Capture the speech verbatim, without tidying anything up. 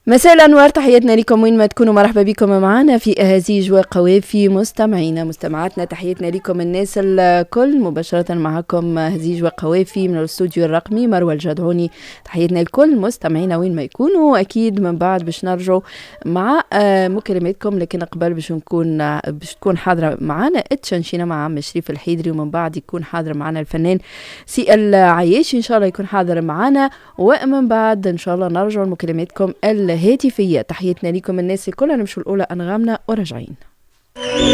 مساء الأنوار، تحياتنا لكم وين ما تكونوا. مرحبا بكم معنا في أهازيج وقوافي مستمعينا مستمعاتنا. تحياتنا لكم الناس الكل، مباشرة معكم هزيج وقوافي من الاستوديو الرقمي مروى الجدعوني. تحياتنا الكل مستمعينا وين ما يكونوا. أكيد من بعد باش نرجعوا مع مكالماتكم، لكن قبل باش نكون باش تكون حاضرة معنا التشنشينة مع عم شريف الحيدري، ومن بعد يكون حاضر معنا الفنان سي العياشي إن شاء الله يكون حاضر معنا، ومن بعد إن شاء الله نرجع لمكالماتكم الهاتفية. تحياتنا لكم الناس الكل. نمشوا الأولى أنغامنا وراجعين.